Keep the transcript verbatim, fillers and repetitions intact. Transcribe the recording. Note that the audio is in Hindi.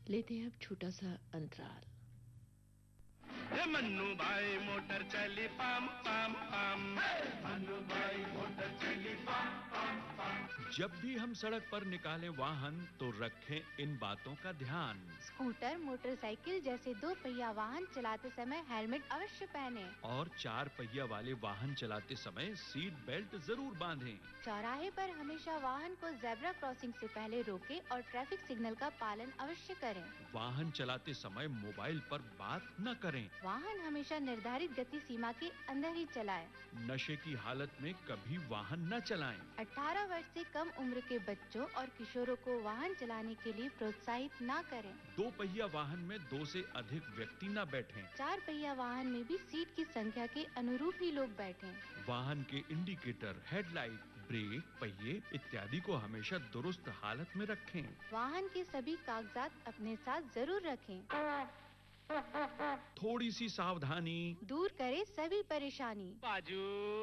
लेते हैं अब छोटा सा अंतराल। ये मन्नू भाई मोटर चली पाम पाम पाम, मन्नू भाई मोटर चली पाम पाम पाम। जब भी हम सड़क पर निकालें वाहन तो रखें इन बातों का ध्यान। स्कूटर, मोटरसाइकिल जैसे दो पहिया वाहन चलाते समय हेलमेट अवश्य पहने और चार पहिया वाले वाहन चलाते समय सीट बेल्ट जरूर बांधें। चौराहे पर हमेशा वाहन को जेब्रा क्रॉसिंग से पहले रोकें और ट्रैफिक सिग्नल का पालन अवश्य करें। वाहन चलाते समय मोबाइल पर बात न करें। वाहन हमेशा निर्धारित गति सीमा के अंदर ही चलाएं। नशे की हालत में कभी वाहन न चलाएं। अठारह वर्ष से कम उम्र के बच्चों और किशोरों को वाहन चलाने के लिए प्रोत्साहित न करें। दो पहिया वाहन में दो से अधिक व्यक्ति न बैठें। चार पहिया वाहन में भी सीट की संख्या के अनुरूप ही लोग बैठें। वाहन के इंडिकेटर, हेडलाइट, ब्रेक, पहिए इत्यादि को हमेशा दुरुस्त हालत में रखें। वाहन के सभी कागजात अपने साथ जरूर रखें। थोड़ी सी सावधानी दूर करे सभी परेशानी। बाजू